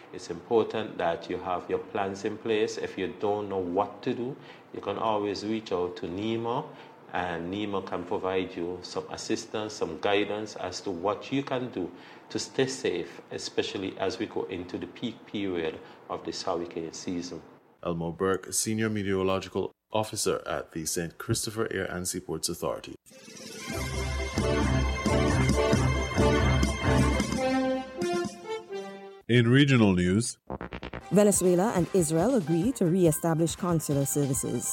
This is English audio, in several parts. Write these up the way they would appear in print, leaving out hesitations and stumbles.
It's important that you have your plans in place. If you don't know what to do, you can always reach out to NEMA, and NEMA can provide you some assistance, some guidance as to what you can do to stay safe, especially as we go into the peak period of this hurricane season. Elmo Burke, Senior Meteorological Officer at the St. Christopher Air and Seaports Authority. In regional news, Venezuela and Israel agree to re-establish consular services.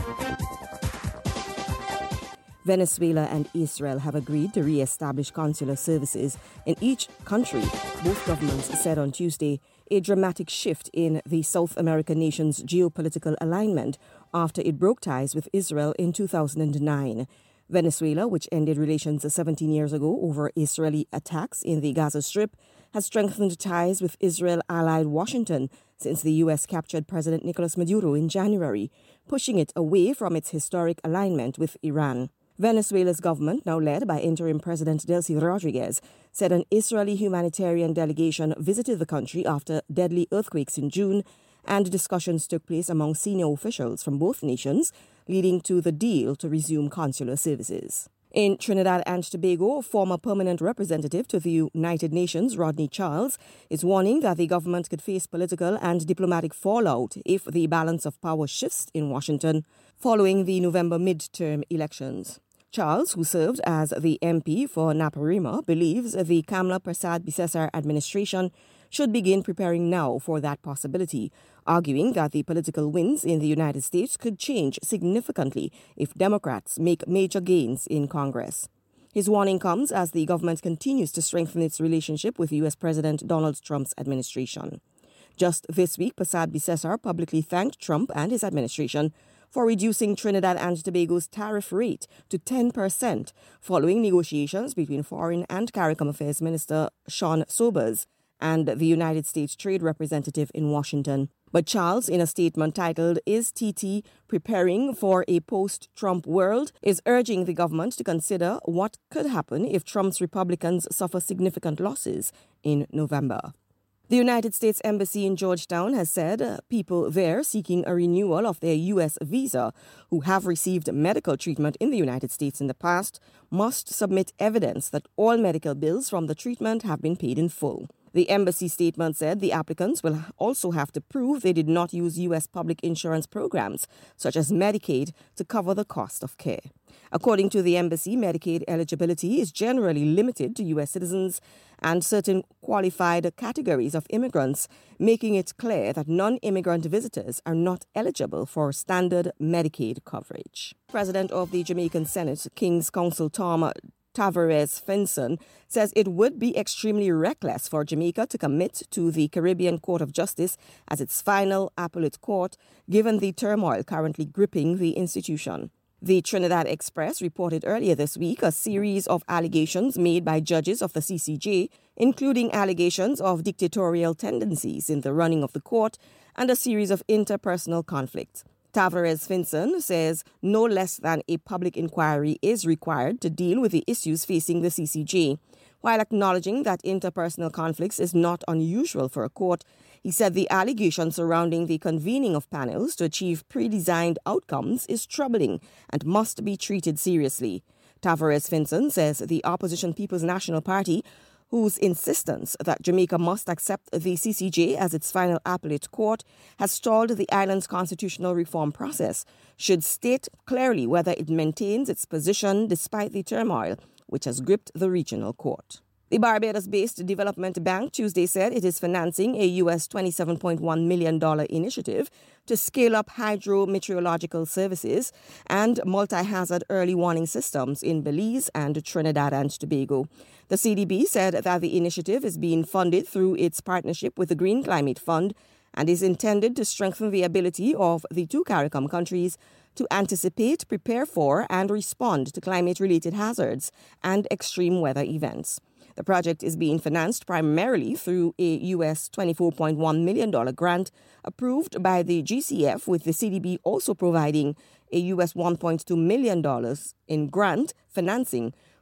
Venezuela and Israel have agreed to re-establish consular services in each country. Both governments said on Tuesday a dramatic shift in the South American nation's geopolitical alignment after it broke ties with Israel in 2009. Venezuela, which ended relations 17 years ago over Israeli attacks in the Gaza Strip, has strengthened ties with Israel-allied Washington since the U.S. captured President Nicolas Maduro in January, pushing it away from its historic alignment with Iran. Venezuela's government, now led by interim President Delcy Rodriguez, said an Israeli humanitarian delegation visited the country after deadly earthquakes in June, and discussions took place among senior officials from both nations, leading to the deal to resume consular services. In Trinidad and Tobago, former permanent representative to the United Nations, Rodney Charles, is warning that the government could face political and diplomatic fallout if the balance of power shifts in Washington following the November midterm elections. Charles, who served as the MP for Naparima, believes the Kamla Persad-Bissessar administration should begin preparing now for that possibility, arguing that the political winds in the United States could change significantly if Democrats make major gains in Congress. His warning comes as the government continues to strengthen its relationship with U.S. President Donald Trump's administration. Just this week, Persad-Bissessar publicly thanked Trump and his administration for reducing Trinidad and Tobago's tariff rate to 10% following negotiations between Foreign and CARICOM Affairs Minister Sean Sobers and the United States Trade Representative in Washington. But Charles, in a statement titled "Is TT Preparing for a Post-Trump World?", is urging the government to consider what could happen if Trump's Republicans suffer significant losses in November. The United States Embassy in Georgetown has said people there seeking a renewal of their U.S. visa who have received medical treatment in the United States in the past must submit evidence that all medical bills from the treatment have been paid in full. The embassy statement said the applicants will also have to prove they did not use U.S. public insurance programs, such as Medicaid, to cover the cost of care. According to the embassy, Medicaid eligibility is generally limited to U.S. citizens and certain qualified categories of immigrants, making it clear that non-immigrant visitors are not eligible for standard Medicaid coverage. President of the Jamaican Senate, King's Counsel Tom Tavares Finson, says it would be extremely reckless for Jamaica to commit to the Caribbean Court of Justice as its final appellate court, given the turmoil currently gripping the institution. The Trinidad Express reported earlier this week a series of allegations made by judges of the CCJ, including allegations of dictatorial tendencies in the running of the court and a series of interpersonal conflicts. Tavares Finson says no less than a public inquiry is required to deal with the issues facing the CCJ. While acknowledging that interpersonal conflicts is not unusual for a court, he said the allegation surrounding the convening of panels to achieve pre-designed outcomes is troubling and must be treated seriously. Tavares Finson says the opposition People's National Party, whose insistence that Jamaica must accept the CCJ as its final appellate court has stalled the island's constitutional reform process, should state clearly whether it maintains its position despite the turmoil which has gripped the regional court. The Barbados-based Development Bank Tuesday said it is financing a U.S. $27.1 million initiative to scale up hydrometeorological services and multi-hazard early warning systems in Belize and Trinidad and Tobago. The CDB said that the initiative is being funded through its partnership with the Green Climate Fund and is intended to strengthen the ability of the two CARICOM countries to anticipate, prepare for, and respond to climate-related hazards and extreme weather events. The project is being financed primarily through a U.S. $24.1 million grant approved by the GCF, with the CDB also providing a U.S. $1.2 million in grant financing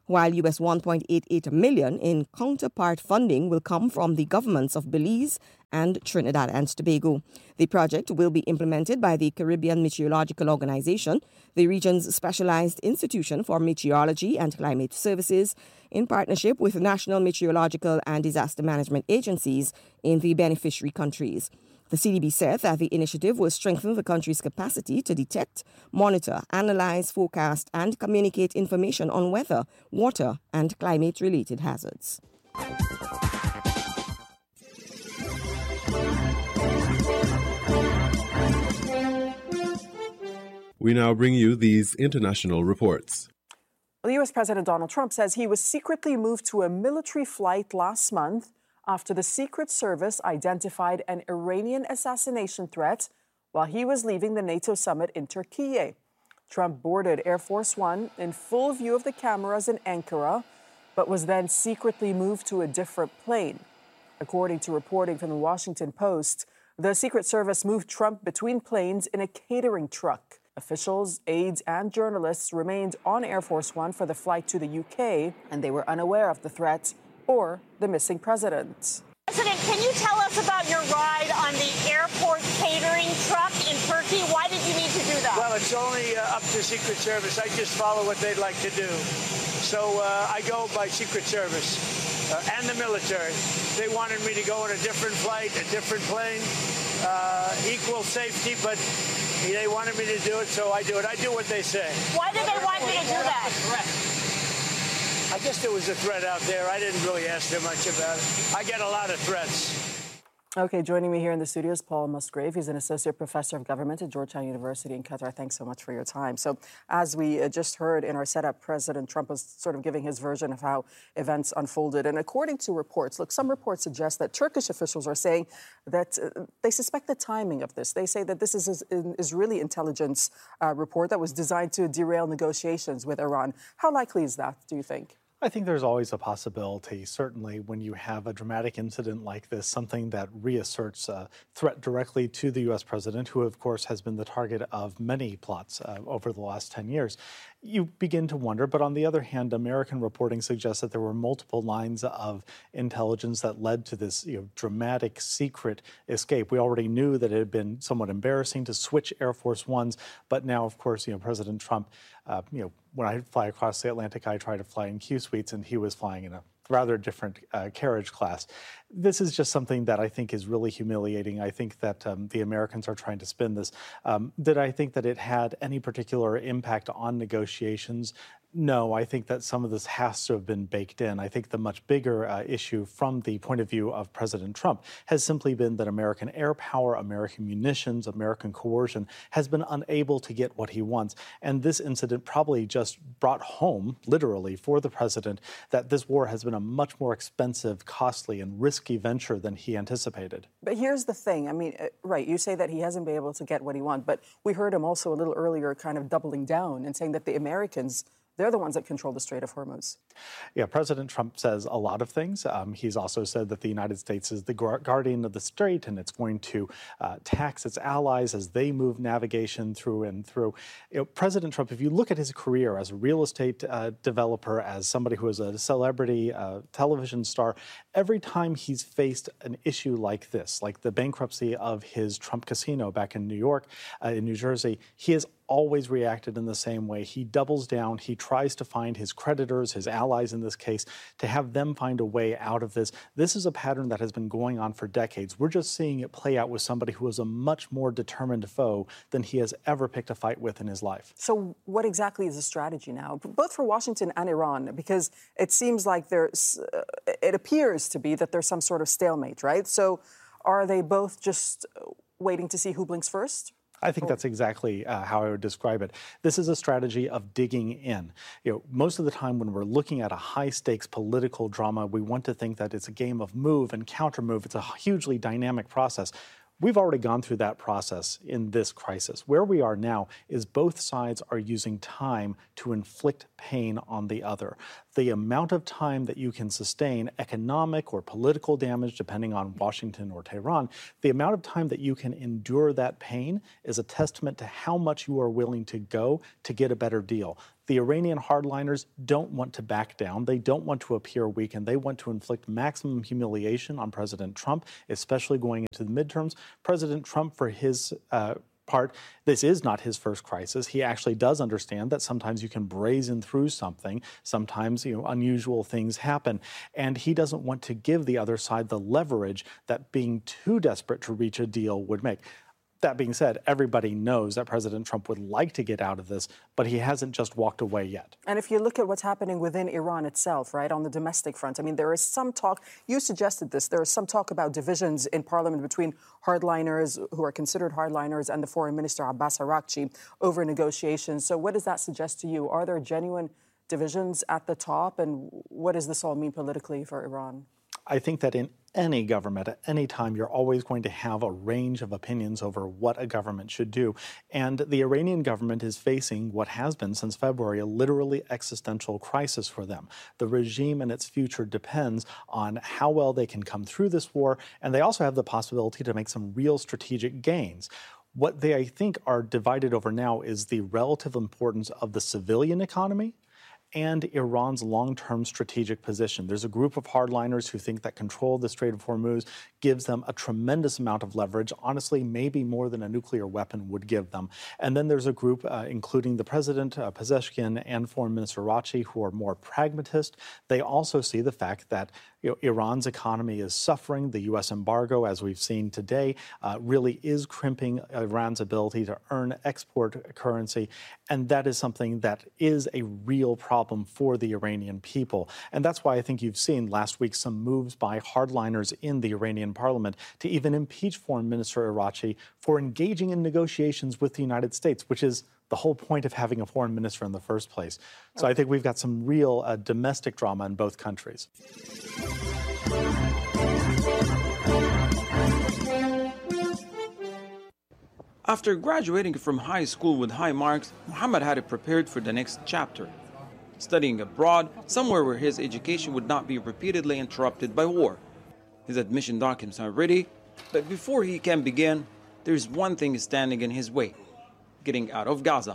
while US $1.88 million in counterpart funding will come from the governments of Belize and Trinidad and Tobago. The project will be implemented by the Caribbean Meteorological Organization, the region's specialized institution for meteorology and climate services, in partnership with national meteorological and disaster management agencies in the beneficiary countries. The CDB said that the initiative will strengthen the country's capacity to detect, monitor, analyze, forecast, and communicate information on weather, water, and climate-related hazards. We now bring you these international reports. The U.S. President Donald Trump says he was secretly moved to a military flight last month after the Secret Service identified an Iranian assassination threat while he was leaving the NATO summit in Turkey. Trump boarded Air Force One in full view of the cameras in Ankara, but was then secretly moved to a different plane. According to reporting from the Washington Post, the Secret Service moved Trump between planes in a catering truck. Officials, aides, and journalists remained on Air Force One for the flight to the UK, and they were unaware of the threat or the missing president. President, can you tell us about your ride on the airport catering truck in Turkey? Why did you need to do that? Well, it's only up to Secret Service. I just follow what they'd like to do. So I go by Secret Service and the military. They wanted me to go on a different flight, a different plane, equal safety, but they wanted me to do it, so I do it. I do what they say. Why did they want you to do that? I guess there was a threat out there. I didn't really ask them much about it. I get a lot of threats. Okay, joining me here in the studio is Paul Musgrave. He's an associate professor of government at Georgetown University in Qatar. Thanks so much for your time. So as we just heard in our setup, President Trump was sort of giving his version of how events unfolded. And according to reports, look, some reports suggest that Turkish officials are saying that they suspect the timing of this. They say that this is an Israeli intelligence report that was designed to derail negotiations with Iran. How likely is that, do you think? I think there's always a possibility, certainly when you have a dramatic incident like this, something that reasserts a threat directly to the U.S. president, who, of course, has been the target of many plots over the last 10 years. You begin to wonder, but on the other hand, American reporting suggests that there were multiple lines of intelligence that led to this dramatic secret escape. We already knew that it had been somewhat embarrassing to switch Air Force Ones, but now, of course, President Trump, when I fly across the Atlantic, I try to fly in Q suites, and he was flying in a rather different carriage class. This is just something that I think is really humiliating. I think that the Americans are trying to spin this. Did I think that it had any particular impact on negotiations? No, I think that some of this has to have been baked in. I think the much bigger issue from the point of view of President Trump has simply been that American air power, American munitions, American coercion has been unable to get what he wants. And this incident probably just brought home, literally, for the president that this war has been a much more expensive, costly, and risky venture than he anticipated. But here's the thing. I mean, right, you say that he hasn't been able to get what he wants, but we heard him also a little earlier kind of doubling down and saying that the Americans, they're the ones that control the Strait of Hormuz. Yeah, President Trump says a lot of things. He's also said that the United States is the guardian of the strait, and it's going to tax its allies as they move navigation through and through. President Trump, if you look at his career as a real estate developer, as somebody who is a celebrity television star, every time he's faced an issue like this, like the bankruptcy of his Trump casino back in New York, in New Jersey, he has always reacted in the same way. He doubles down. He tries to find his creditors, his allies in this case, to have them find a way out of this. This is a pattern that has been going on for decades. We're just seeing it play out with somebody who is a much more determined foe than he has ever picked a fight with in his life. So what exactly is the strategy now, both for Washington and Iran? Because it seems like it appears to be that there's some sort of stalemate, right? So are they both just waiting to see who blinks first? I think that's exactly how I would describe it. This is a strategy of digging in. Most of the time when we're looking at a high-stakes political drama, we want to think that it's a game of move and counter-move. It's a hugely dynamic process. We've already gone through that process in this crisis. Where we are now is both sides are using time to inflict pain on the other. The amount of time that you can sustain economic or political damage, depending on Washington or Tehran, the amount of time that you can endure that pain is a testament to how much you are willing to go to get a better deal. The Iranian hardliners don't want to back down. They don't want to appear weak, and they want to inflict maximum humiliation on President Trump, especially going into the midterms. President Trump, for his part, this is not his first crisis. He actually does understand that sometimes you can brazen through something. Sometimes, unusual things happen. And he doesn't want to give the other side the leverage that being too desperate to reach a deal would make. That being said, everybody knows that President Trump would like to get out of this, but he hasn't just walked away yet. And if you look at what's happening within Iran itself, right, on the domestic front, I mean, there is some talk, you suggested this, there is some talk about divisions in parliament between hardliners who are considered hardliners and the foreign minister Abbas Araghchi over negotiations. So what does that suggest to you? Are there genuine divisions at the top? And what does this all mean politically for Iran? I think that in any government, at any time, you're always going to have a range of opinions over what a government should do. And the Iranian government is facing what has been since February a literally existential crisis for them. The regime and its future depends on how well they can come through this war, and they also have the possibility to make some real strategic gains. What they, I think, are divided over now is the relative importance of the civilian economy and Iran's long-term strategic position. There's a group of hardliners who think that control of the Strait of Hormuz gives them a tremendous amount of leverage, honestly, maybe more than a nuclear weapon would give them. And then there's a group, including the president, Pezeshkian, and Foreign Minister Araghchi, who are more pragmatist. They also see the fact that Iran's economy is suffering. The U.S. embargo, as we've seen today, really is crimping Iran's ability to earn export currency. And that is something that is a real problem for the Iranian people. And that's why I think you've seen last week some moves by hardliners in the Iranian parliament to even impeach Foreign Minister Araghchi for engaging in negotiations with the United States, which is the whole point of having a foreign minister in the first place. So I think we've got some real domestic drama in both countries. After graduating from high school with high marks, Muhammad had it prepared for the next chapter, studying abroad, somewhere where his education would not be repeatedly interrupted by war. His admission documents are ready, but before he can begin, there's one thing standing in his way: getting out of Gaza.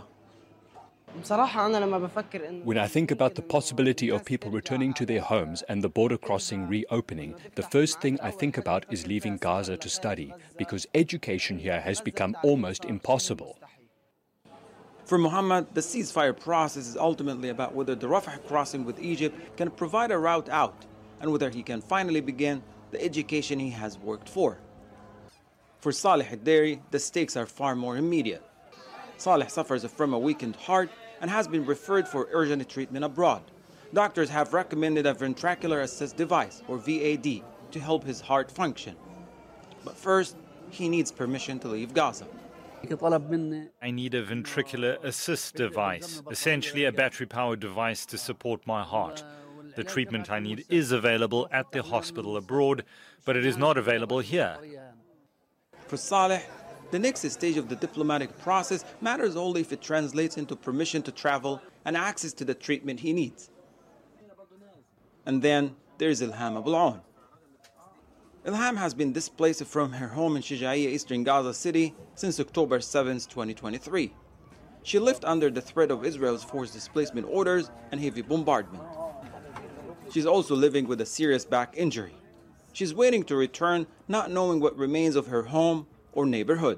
When I think about the possibility of people returning to their homes and the border crossing reopening, the first thing I think about is leaving Gaza to study, because education here has become almost impossible. For Muhammad, the ceasefire process is ultimately about whether the Rafah crossing with Egypt can provide a route out, and whether he can finally begin the education he has worked for. For Saleh Haddari, the stakes are far more immediate. Saleh suffers from a weakened heart and has been referred for urgent treatment abroad. Doctors have recommended a ventricular assist device, or VAD, to help his heart function. But first, he needs permission to leave Gaza. I need a ventricular assist device, essentially a battery-powered device to support my heart. The treatment I need is available at the hospital abroad, but it is not available here. For Saleh, the next stage of the diplomatic process matters only if it translates into permission to travel and access to the treatment he needs. And then there's Ilham Abu Al-Aoun. Ilham has been displaced from her home in Shijaiya, eastern Gaza City, since October 7, 2023. She lived under the threat of Israel's forced displacement orders and heavy bombardment. She's also living with a serious back injury. She's waiting to return, not knowing what remains of her home or neighborhood.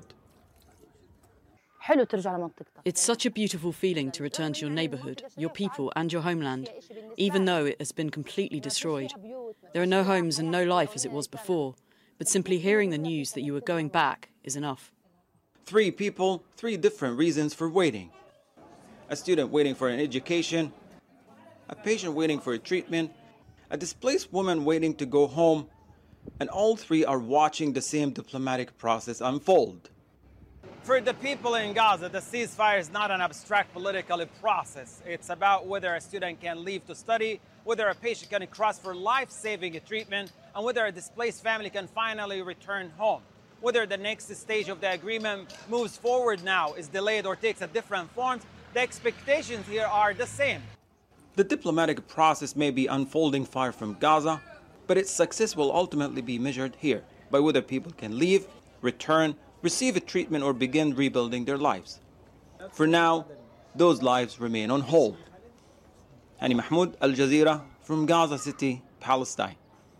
It's such a beautiful feeling to return to your neighborhood, your people and your homeland, even though it has been completely destroyed. There are no homes and no life as it was before, but simply hearing the news that you are going back is enough. 3 people, 3 different reasons for waiting. A student waiting for an education, a patient waiting for a treatment, a displaced woman waiting to go home, and all 3 are watching the same diplomatic process unfold. For the people in Gaza, the ceasefire is not an abstract political process. It's about whether a student can leave to study, whether a patient can cross for life-saving treatment, and whether a displaced family can finally return home. Whether the next stage of the agreement moves forward now, is delayed, or takes a different form, the expectations here are the same. The diplomatic process may be unfolding far from Gaza, but its success will ultimately be measured here by whether people can leave, return, receive a treatment, or begin rebuilding their lives. For now, those lives remain on hold. Hani Mahmoud, Al Jazeera, from Gaza City, Palestine.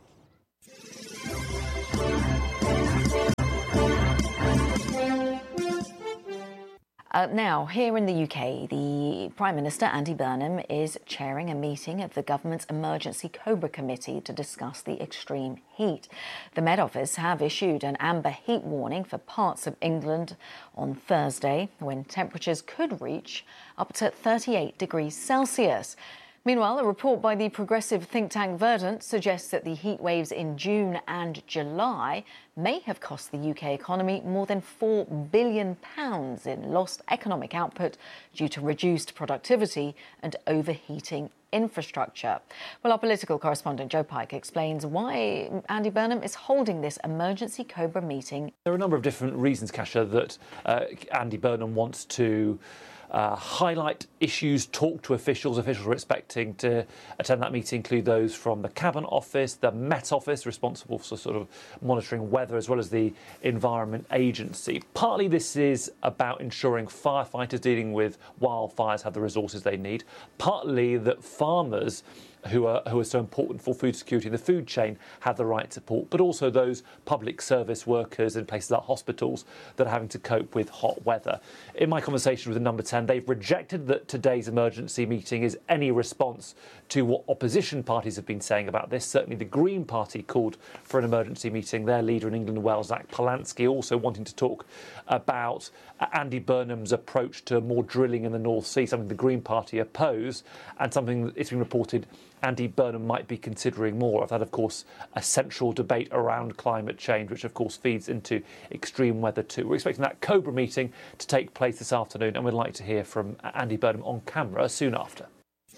Now, here in the UK, the Prime Minister, Andy Burnham, is chairing a meeting of the government's Emergency Cobra Committee to discuss the extreme heat. The Met Office have issued an amber heat warning for parts of England on Thursday, when temperatures could reach up to 38 degrees Celsius. Meanwhile, a report by the progressive think tank Verdant suggests that the heat waves in June and July may have cost the UK economy more than £4 billion in lost economic output due to reduced productivity and overheating infrastructure. Well, our political correspondent Joe Pike explains why Andy Burnham is holding this emergency Cobra meeting. There are a number of different reasons, Kasia, that Andy Burnham wants to highlight issues, talk to officials. Officials are expecting to attend that meeting include those from the Cabinet Office, the Met Office, responsible for sort of monitoring weather, as well as the Environment Agency. Partly this is about ensuring firefighters dealing with wildfires have the resources they need. Partly that farmers who are so important for food security in the food chain have the right support, but also those public service workers in places like hospitals that are having to cope with hot weather. In my conversation with the Number 10, they've rejected that today's emergency meeting is any response to what opposition parties have been saying about this. Certainly the Green Party called for an emergency meeting. Their leader in England and Wales, Zach Polanski, also wanting to talk about Andy Burnham's approach to more drilling in the North Sea, something the Green Party oppose, and something that it's been reported Andy Burnham might be considering more of that, of course, a central debate around climate change, which, of course, feeds into extreme weather too. We're expecting that Cobra meeting to take place this afternoon, and we'd like to hear from Andy Burnham on camera soon after.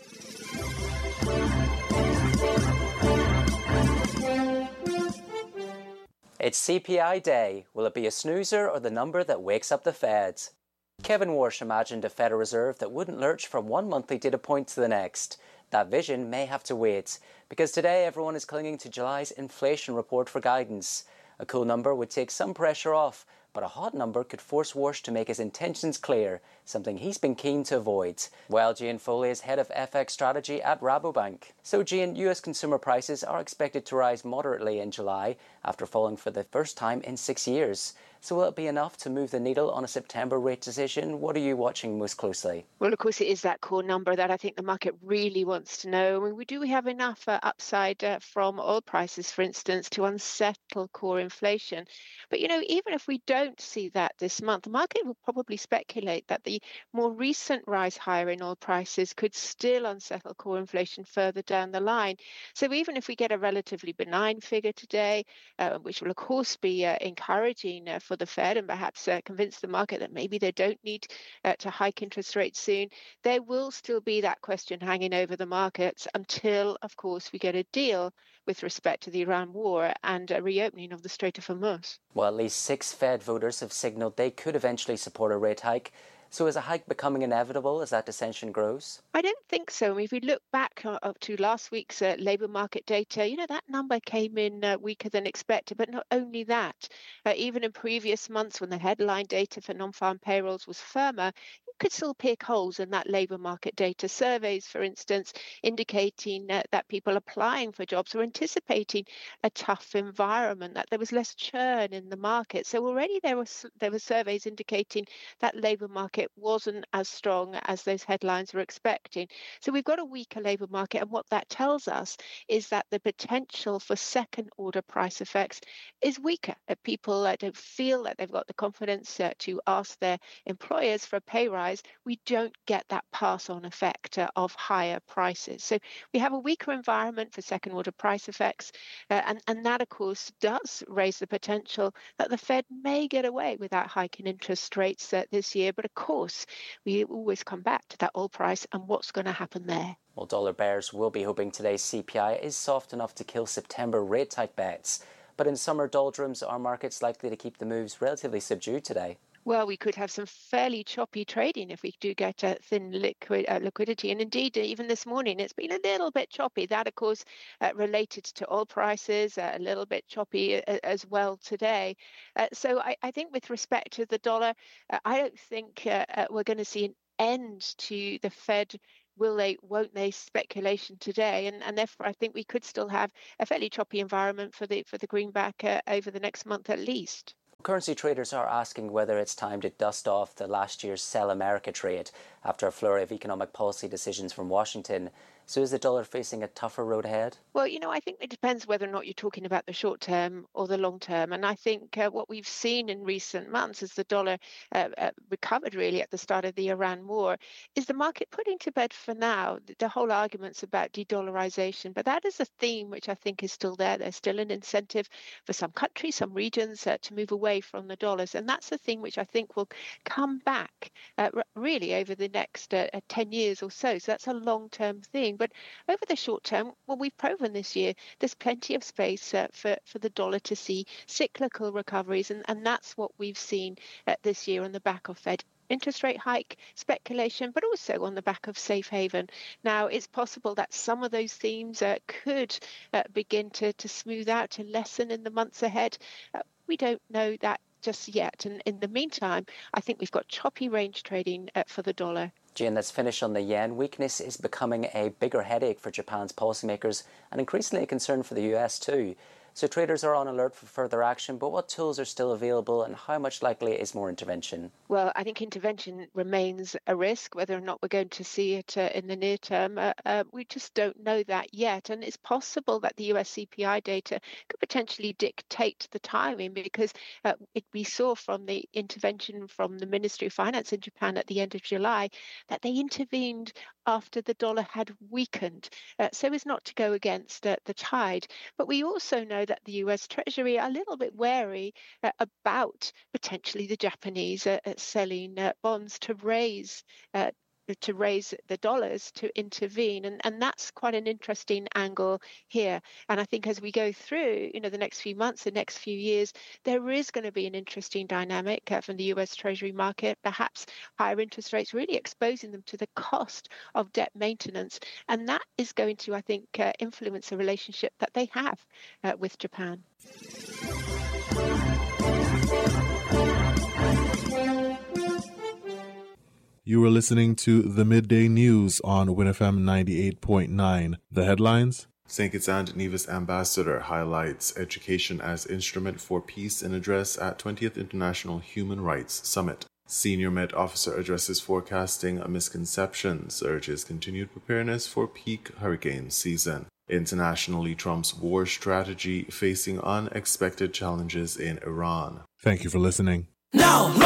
It's CPI day. Will it be a snoozer or the number that wakes up the Feds? Kevin Warsh imagined a Federal Reserve that wouldn't lurch from one monthly data point to the next. That vision may have to wait, because today everyone is clinging to July's inflation report for guidance. A cool number would take some pressure off, but a hot number could force Warsh to make his intentions clear, something he's been keen to avoid. Well, Gian Foley is head of FX strategy at Rabobank. So, Gian, US consumer prices are expected to rise moderately in July after falling for the first time in 6 years. So will it be enough to move the needle on a September rate decision? What are you watching most closely? Well, of course, it is that core number that I think the market really wants to know. I mean, we do have enough upside from oil prices, for instance, to unsettle core inflation. But, you know, even if we don't see that this month, the market will probably speculate that the more recent rise higher in oil prices could still unsettle core inflation further down the line. So even if we get a relatively benign figure today, which will, of course, be encouraging for the Fed and perhaps convince the market that maybe they don't need to hike interest rates soon, there will still be that question hanging over the markets until, of course, we get a deal with respect to the Iran war and a reopening of the Strait of Hormuz. Well, at least 6 Fed voters have signaled they could eventually support a rate hike. So is a hike becoming inevitable as that dissension grows? I don't think so. I mean, if we look back up to last week's labour market data, you know, that number came in weaker than expected. But not only that, even in previous months when the headline data for non-farm payrolls was firmer, could still pick holes in that labour market data. Surveys, for instance, indicating that people applying for jobs were anticipating a tough environment, that there was less churn in the market. So already there were surveys indicating that labour market wasn't as strong as those headlines were expecting. So we've got a weaker labour market, and what that tells us is that the potential for second-order price effects is weaker. People don't feel that they've got the confidence to ask their employers for a pay rise. We don't get that pass-on effect of higher prices. So we have a weaker environment for second-order price effects, and that, of course, does raise the potential that the Fed may get away with that hike in interest rates this year. But, of course, we always come back to that oil price and what's going to happen there. Well, dollar bears will be hoping today's CPI is soft enough to kill September rate hike bets. But in summer doldrums, are markets likely to keep the moves relatively subdued today? Well, we could have some fairly choppy trading if we do get thin liquidity. And indeed, even this morning, it's been a little bit choppy. That, of course, related to oil prices, a little bit choppy as well today. So I think with respect to the dollar, I don't think we're going to see end to the Fed will they, won't they speculation today, and therefore I think we could still have a fairly choppy environment for the greenback over the next month at least. Currency traders are asking whether it's time to dust off the last year's Sell America trade after a flurry of economic policy decisions from Washington. So is the dollar facing a tougher road ahead? Well, I think it depends whether or not you're talking about the short term or the long term. And I think what we've seen in recent months as the dollar recovered really at the start of the Iran war is the market putting to bed for now the whole arguments about de-dollarization. But that is a theme which I think is still there. There's still an incentive for some countries, some regions to move away from the dollars. And that's a thing which I think will come back really over the next 10 years or so. So that's a long-term thing. But over the short term, well, we've proven this year there's plenty of space for the dollar to see cyclical recoveries. And that's what we've seen this year on the back of Fed interest rate hike speculation, but also on the back of safe haven. Now, it's possible that some of those themes could begin to smooth out, to lessen in the months ahead. We don't know that just yet. And in the meantime, I think we've got choppy range trading for the dollar. Jane, let's finish on the yen. Weakness is becoming a bigger headache for Japan's policymakers and increasingly a concern for the US too. So traders are on alert for further action, but what tools are still available and how much likely is more intervention? Well, I think intervention remains a risk. Whether or not we're going to see it in the near term, we just don't know that yet. And it's possible that the US CPI data could potentially dictate the timing because we saw from the intervention from the Ministry of Finance in Japan at the end of July that they intervened after the dollar had weakened, so as not to go against the tide. But we also know that the US Treasury are a little bit wary about potentially the Japanese selling bonds to raise the dollars to intervene. And that's quite an interesting angle here. And I think as we go through, the next few months, the next few years, there is going to be an interesting dynamic from the US Treasury market, perhaps higher interest rates really exposing them to the cost of debt maintenance. And that is going to, I think, influence the relationship that they have with Japan. You were listening to the Midday News on WinFM 98.9. The headlines: St. Kitts and Nevis ambassador highlights education as instrument for peace in address at 20th International Human Rights Summit. Senior Met Officer addresses forecasting misconceptions, urges continued preparedness for peak hurricane season. Internationally, Trump's war strategy facing unexpected challenges in Iran. Thank you for listening. No!